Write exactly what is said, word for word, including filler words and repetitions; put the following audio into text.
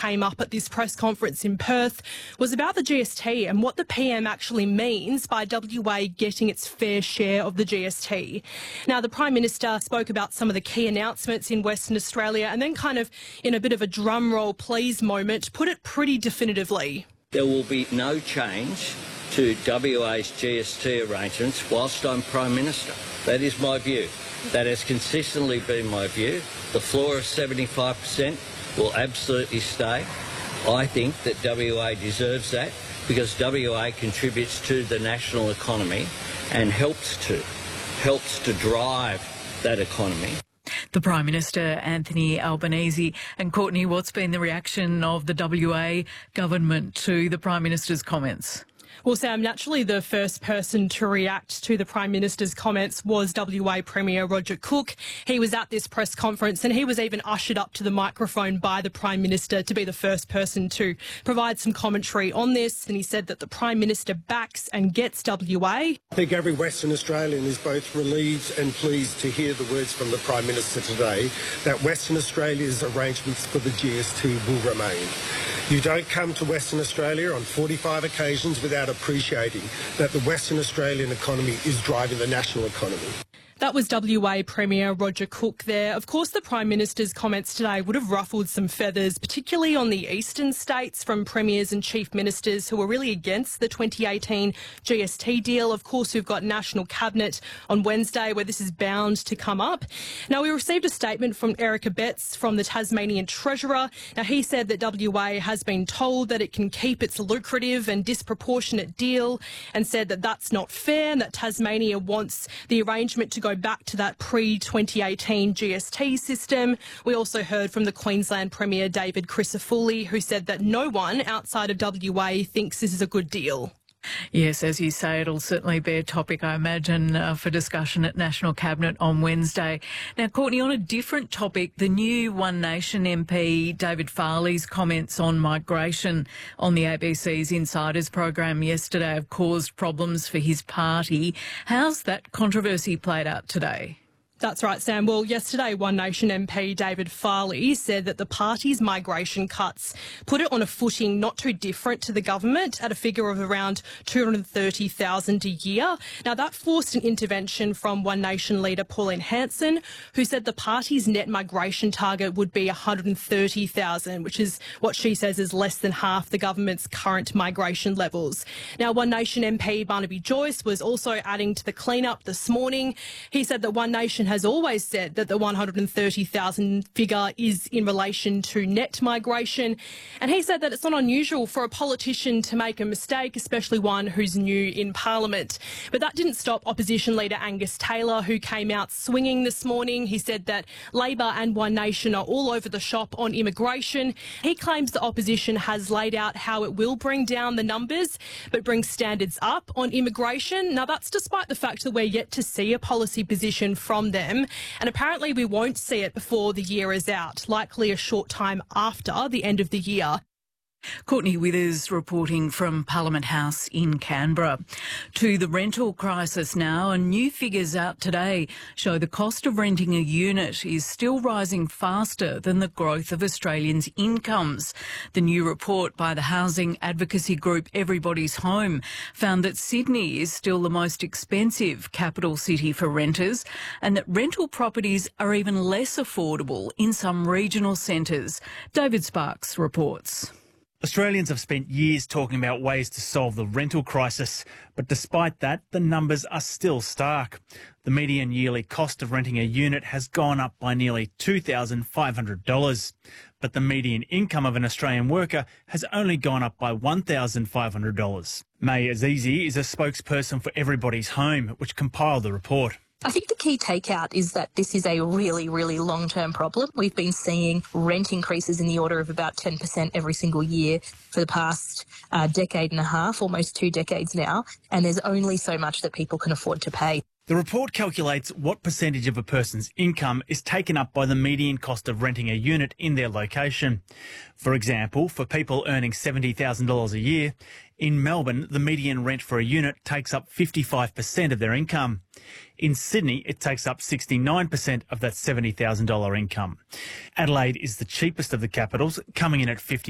came up at this press conference in Perth was about the G S T and what the P M actually means by W A getting its fair share of the G S T. Now, the Prime Minister spoke about some of the key announcements in Western Australia and then kind of, in a bit of a drum roll please moment, put it pretty definitively. There will be no change to W A's G S T arrangements whilst I'm Prime Minister. That is my view. That has consistently been my view. The floor of seventy-five percent will absolutely stay. I think that W A deserves that because W A contributes to the national economy and helps to, helps to drive that economy. The Prime Minister, Anthony Albanese. And Courtney, what's been the reaction of the W A government to the Prime Minister's comments? Well, Sam, naturally the first person to react to the Prime Minister's comments was W A Premier Roger Cook. He was at this press conference and he was even ushered up to the microphone by the Prime Minister to be the first person to provide some commentary on this. And he said that the Prime Minister backs and gets W A. I think every Western Australian is both relieved and pleased to hear the words from the Prime Minister today that Western Australia's arrangements for the G S T will remain. You don't come to Western Australia on forty-five occasions without appreciating that the Western Australian economy is driving the national economy. That was W A Premier Roger Cook there. Of course, the Prime Minister's comments today would have ruffled some feathers, particularly on the eastern states from premiers and chief ministers who were really against the twenty eighteen G S T deal. Of course, we've got National Cabinet on Wednesday where this is bound to come up. Now, we received a statement from Eric Abetz from the Tasmanian Treasurer. Now, he said that W A has been told that it can keep its lucrative and disproportionate deal and said that that's not fair and that Tasmania wants the arrangement to go back to that pre twenty eighteen G S T system. We also heard from the Queensland Premier David Crisafulli, who said that no one outside of W A thinks this is a good deal. Yes, as you say, it'll certainly be a topic, I imagine, uh, for discussion at National Cabinet on Wednesday. Now, Courtney, on a different topic, the new One Nation M P David Farley's comments on migration on the A B C's Insiders program yesterday have caused problems for his party. How's that controversy played out today? That's right, Sam. Well, yesterday, One Nation M P David Farley said that the party's migration cuts put it on a footing not too different to the government at a figure of around two hundred thirty thousand a year. Now, that forced an intervention from One Nation leader Pauline Hanson, who said the party's net migration target would be one hundred thirty thousand, which is what she says is less than half the government's current migration levels. Now, One Nation M P Barnaby Joyce was also adding to the clean-up this morning. He said that One Nation has always said that the one hundred thirty thousand figure is in relation to net migration. And he said that it's not unusual for a politician to make a mistake, especially one who's new in Parliament. But that didn't stop opposition leader Angus Taylor, who came out swinging this morning. He said that Labor and One Nation are all over the shop on immigration. He claims the opposition has laid out how it will bring down the numbers, but bring standards up on immigration. Now, that's despite the fact that we're yet to see a policy position from them, and apparently we won't see it before the year is out, likely a short time after the end of the year. Courtney Withers reporting from Parliament House in Canberra. To the rental crisis now, and new figures out today show the cost of renting a unit is still rising faster than the growth of Australians' incomes. The new report by the housing advocacy group Everybody's Home found that Sydney is still the most expensive capital city for renters and that rental properties are even less affordable in some regional centres. David Sparks reports. Australians have spent years talking about ways to solve the rental crisis, but despite that, the numbers are still stark. The median yearly cost of renting a unit has gone up by nearly two thousand five hundred dollars, but the median income of an Australian worker has only gone up by one thousand five hundred dollars. May Azizi is a spokesperson for Everybody's Home, which compiled the report. I think the key takeout is that this is a really, really long-term problem. We've been seeing rent increases in the order of about ten percent every single year for the past uh, decade and a half, almost two decades now, and there's only so much that people can afford to pay. The report calculates what percentage of a person's income is taken up by the median cost of renting a unit in their location. For example, for people earning seventy thousand dollars a year, in Melbourne, the median rent for a unit takes up fifty-five percent of their income. In Sydney, it takes up sixty-nine percent of that seventy thousand dollars income. Adelaide is the cheapest of the capitals, coming in at fifty